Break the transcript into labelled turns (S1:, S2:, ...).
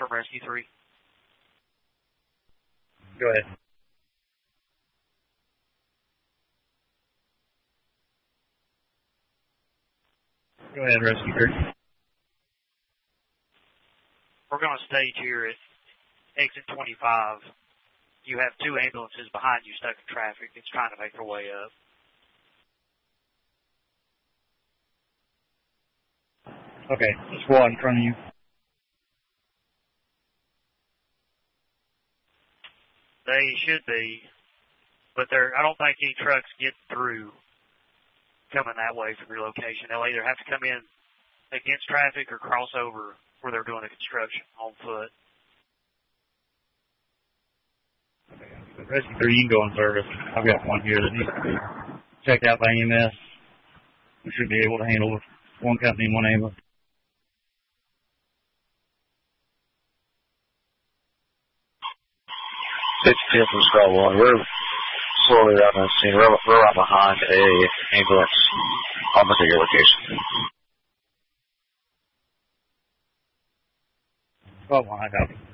S1: from Rescue 3.
S2: Go ahead. Go ahead, Rescue 3.
S1: We're going to stage here at exit 25. You have 2 ambulances behind you stuck in traffic. It's trying to make their way up.
S2: Okay, squad in front of you.
S1: They should be, but I don't think any trucks get through coming that way from your location. They'll either have to come in against traffic or cross over where they're doing the construction on foot.
S2: Rescue 3, you can go in service. I've got one here that needs to be checked out by EMS. We should be able to handle it. One company, one ambulance.
S3: 60th from Squad 1. We're slowly arriving at the scene. We're right behind a ambulance on the bigger location.
S2: Squad 1, I got it.